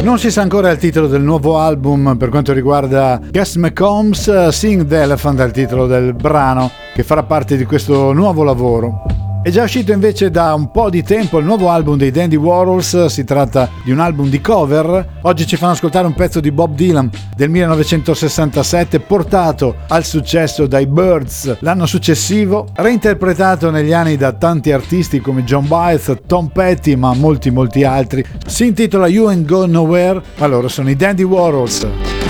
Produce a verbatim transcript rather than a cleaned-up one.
Non si sa ancora il titolo del nuovo album per quanto riguarda Cass McCombs. Sing the Elephant è il titolo del brano che farà parte di questo nuovo lavoro. È già uscito invece da un po' di tempo il nuovo album dei Dandy Warhols. Si tratta di un album di cover. Oggi ci fanno ascoltare un pezzo di Bob Dylan del millenovecentosessantasette, portato al successo dai Byrds l'anno successivo, reinterpretato negli anni da tanti artisti come John Baez, Tom Petty, ma molti molti altri. Si intitola You Ain't Go Nowhere. Allora sono i Dandy Warhols.